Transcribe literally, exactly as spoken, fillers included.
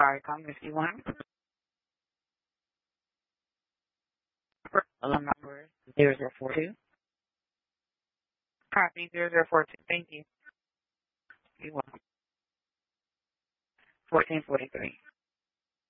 Sorry, come if you want. Alarm number zero zero four two. Copy zero zero four two. Thank you. You're welcome. fourteen forty-three.